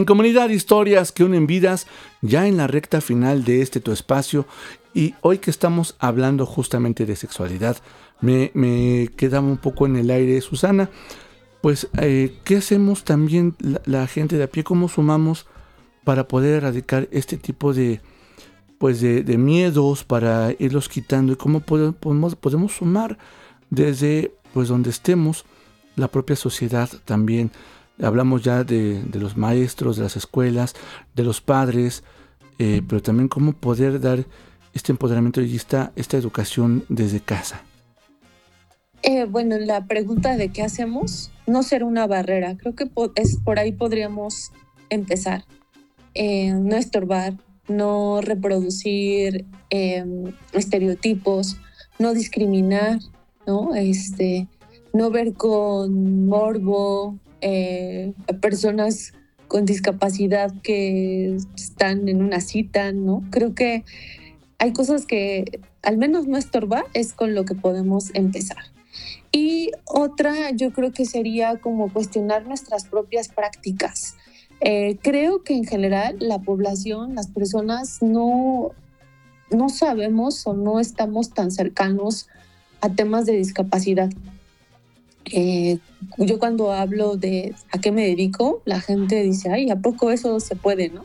En Comunidad, historias que unen vidas, ya en la recta final de tu espacio, y hoy que estamos hablando justamente de sexualidad, me quedaba un poco en el aire, Susana, pues, ¿qué hacemos también la gente de a pie? ¿Cómo sumamos para poder erradicar este tipo de miedos, para irlos quitando? ¿Y cómo podemos sumar desde pues donde estemos, la propia sociedad también? Hablamos ya de los maestros, de las escuelas, de los padres, pero también cómo poder dar este empoderamiento y esta educación desde casa. Bueno, la pregunta de qué hacemos, no ser una barrera. Creo que por ahí podríamos empezar. No estorbar, no reproducir estereotipos, no discriminar, ¿no? No ver con morbo a personas con discapacidad que están en una cita, ¿no? Creo que hay cosas que al menos no estorbar es con lo que podemos empezar. Y otra, yo creo que sería como cuestionar nuestras propias prácticas. Creo que en general la población, las personas no sabemos o no estamos tan cercanos a temas de discapacidad. Yo cuando hablo de a qué me dedico, la gente dice, ay, ¿a poco eso se puede, no?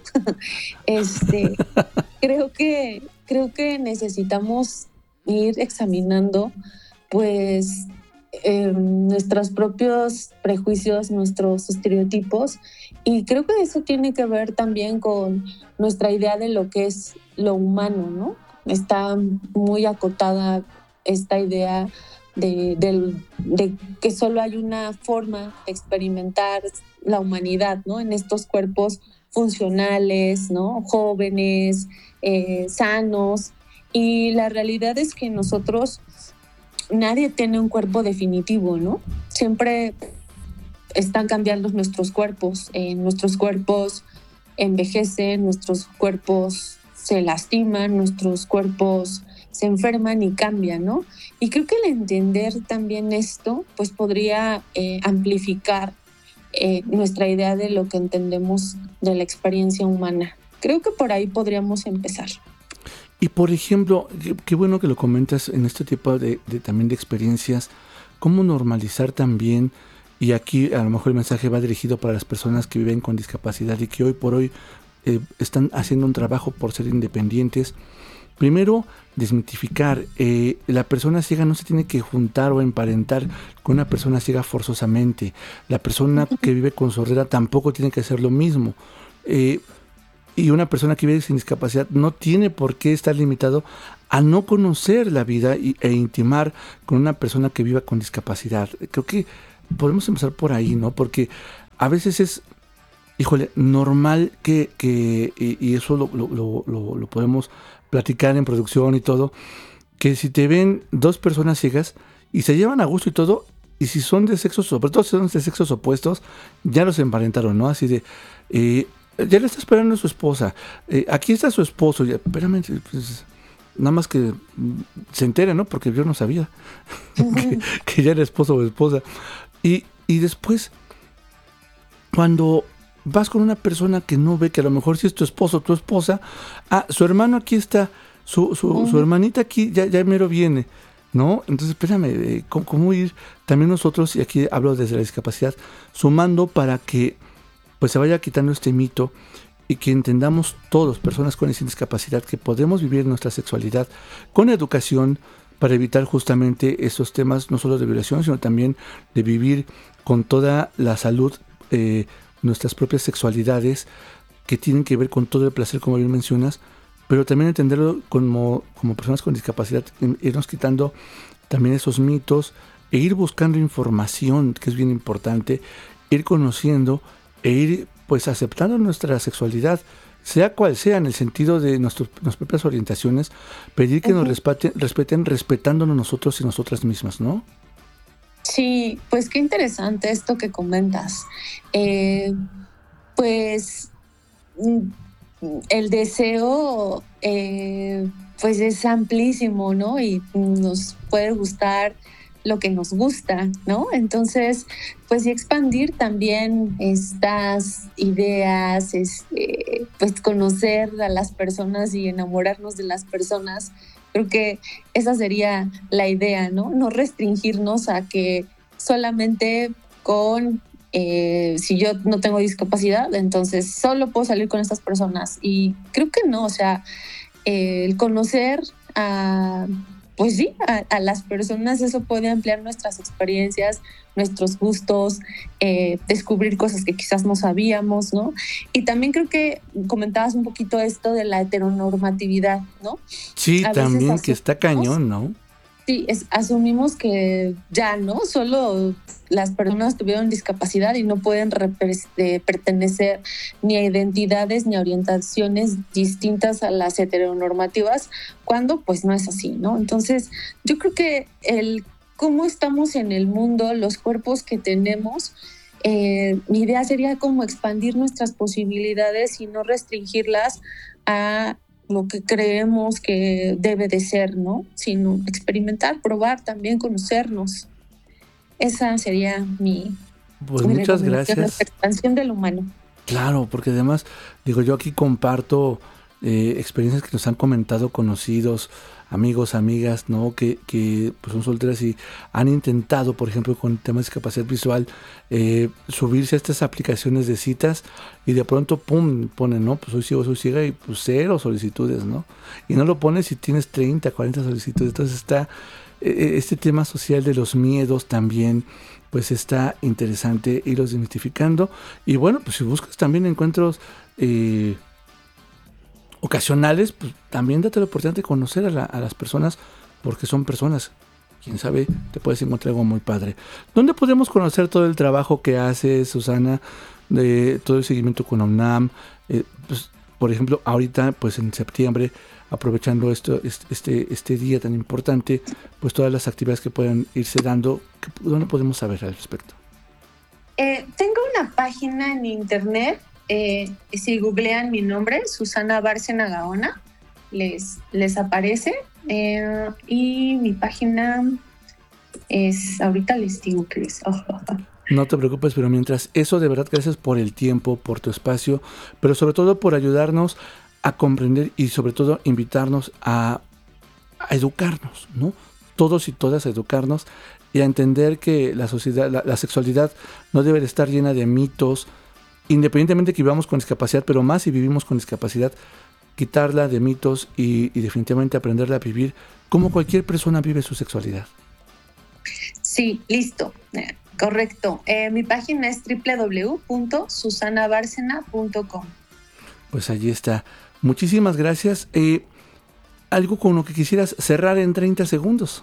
Creo que necesitamos ir examinando, pues, nuestros propios prejuicios, nuestros estereotipos, y creo que eso tiene que ver también con nuestra idea de lo que es lo humano, ¿no? Está muy acotada esta idea de que solo hay una forma de experimentar la humanidad, ¿no? En estos cuerpos funcionales, ¿no? Jóvenes, sanos, y la realidad es que nosotros, nadie tiene un cuerpo definitivo, ¿no? Siempre están cambiando nuestros cuerpos envejecen, nuestros cuerpos se lastiman, nuestros cuerpos se enferman y cambian, ¿no? Y creo que el entender también esto, pues podría amplificar nuestra idea de lo que entendemos de la experiencia humana. Creo que por ahí podríamos empezar. Y por ejemplo, qué bueno que lo comentas en este tipo también de experiencias, cómo normalizar también, y aquí a lo mejor el mensaje va dirigido para las personas que viven con discapacidad y que hoy por hoy están haciendo un trabajo por ser independientes. Primero, desmitificar, la persona ciega no se tiene que juntar o emparentar con una persona ciega forzosamente. La persona que vive con sordera tampoco tiene que hacer lo mismo. Y una persona que vive sin discapacidad no tiene por qué estar limitado a no conocer la vida e intimar con una persona que viva con discapacidad. Creo que podemos empezar por ahí, ¿no? Porque a veces es, híjole, normal y eso lo podemos platicar en producción y todo, que si te ven dos personas ciegas y se llevan a gusto y todo, y si son de sexos, sobre todo si son de sexos opuestos, ya los emparentaron, ¿no? Así de, ya le está esperando a su esposa, aquí está su esposo, ya, espérame, pues, nada más que se entere, ¿no? Porque yo no sabía que ya era esposo o esposa. Y después, cuando vas con una persona que no ve, que a lo mejor si es tu esposo o tu esposa, su hermano aquí está, su hermanita aquí ya mero viene, ¿no? Entonces, espérame, ¿cómo ir también nosotros, y aquí hablo desde la discapacidad, sumando para que pues se vaya quitando este mito y que entendamos todos, personas con discapacidad, que podemos vivir nuestra sexualidad con educación para evitar justamente esos temas, no solo de violación, sino también de vivir con toda la salud, nuestras propias sexualidades, que tienen que ver con todo el placer, como bien mencionas, pero también entenderlo como personas con discapacidad, irnos quitando también esos mitos e ir buscando información, que es bien importante, ir conociendo e ir pues aceptando nuestra sexualidad, sea cual sea, en el sentido de nuestras propias orientaciones, pedir que nos respeten respetándonos nosotros y nosotras mismas, ¿no? Sí, pues qué interesante esto que comentas. Pues el deseo pues es amplísimo, ¿no? Y nos puede gustar lo que nos gusta, ¿no? Entonces, pues y expandir también estas ideas, pues conocer a las personas y enamorarnos de las personas. Creo que esa sería la idea, ¿no? No restringirnos a que solamente con, si yo no tengo discapacidad, entonces solo puedo salir con estas personas. Y creo que no, o sea, el conocer a, pues sí, a las personas, eso puede ampliar nuestras experiencias, nuestros gustos, descubrir cosas que quizás no sabíamos, ¿no? Y también creo que comentabas un poquito esto de la heteronormatividad, ¿no? Sí, A también que está cañón, ¿no? Sí, asumimos que ya, ¿no? Solo las personas tuvieron discapacidad y no pueden pertenecer ni a identidades ni a orientaciones distintas a las heteronormativas, cuando pues no es así, ¿no? Entonces, yo creo que el cómo estamos en el mundo, los cuerpos que tenemos, mi idea sería como expandir nuestras posibilidades y no restringirlas a lo que creemos que debe de ser, ¿no? Sino experimentar, probar, también conocernos. Esa sería pues muchas gracias. La expansión del humano. Claro, porque además, digo, yo aquí comparto experiencias que nos han comentado conocidos, amigos, amigas, ¿no? Que pues son solteras y han intentado, por ejemplo, con temas de discapacidad visual, subirse a estas aplicaciones de citas y de pronto, pum, ponen, ¿no? Pues soy ciega y pues 0 solicitudes, ¿no? Y no lo pones si tienes 30, 40 solicitudes. Entonces está este tema social de los miedos también, pues está interesante irlos desmitificando. Y bueno, pues si buscas también encuentros ocasionales, pues también date la oportunidad de conocer a las personas, porque son personas. Quién sabe, te puedes encontrar algo muy padre. ¿Dónde podemos conocer todo el trabajo que hace Susana, de todo el seguimiento con UNAM? Pues, por ejemplo, ahorita, pues en septiembre, aprovechando este día tan importante, pues todas las actividades que puedan irse dando, ¿dónde podemos saber al respecto? Tengo una página en internet. Si googlean mi nombre, Susana Bárcena Gaona, les aparece. Y mi página es, ahorita les digo que es. No te preocupes, pero mientras eso, de verdad, gracias por el tiempo, por tu espacio, pero sobre todo por ayudarnos a comprender y sobre todo invitarnos a educarnos, ¿no? Todos y todas a educarnos y a entender que la sociedad, la sexualidad no debe de estar llena de mitos, independientemente que vivamos con discapacidad, pero más si vivimos con discapacidad, quitarla de mitos y definitivamente aprenderla a vivir como cualquier persona vive su sexualidad. Sí, listo. Correcto. Mi página es www.susanabarcena.com. Pues allí está. Muchísimas gracias. Algo con lo que quisieras cerrar en 30 segundos.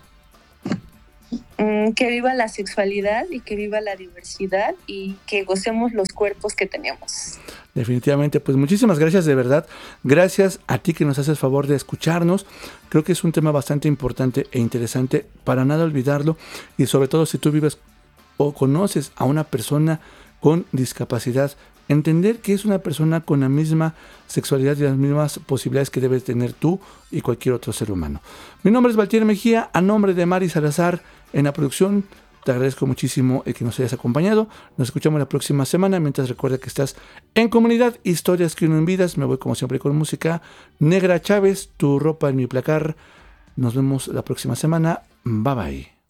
Que viva la sexualidad y que viva la diversidad y que gocemos los cuerpos que tenemos. Definitivamente, pues muchísimas gracias, de verdad. Gracias a ti que nos haces favor de escucharnos. Creo que es un tema bastante importante e interesante, para nada olvidarlo, y sobre todo si tú vives o conoces a una persona con discapacidad, entender que es una persona con la misma sexualidad y las mismas posibilidades que debes tener tú y cualquier otro ser humano. Mi nombre es Valtier Mejía, a nombre de Mari Salazar en la producción. Te agradezco muchísimo el que nos hayas acompañado. Nos escuchamos la próxima semana. Mientras, recuerda que estás en Comunidad Historias que uno en vidas. Me voy como siempre con música. Negra Chávez, Tu ropa en mi placar. Nos vemos la próxima semana. Bye bye.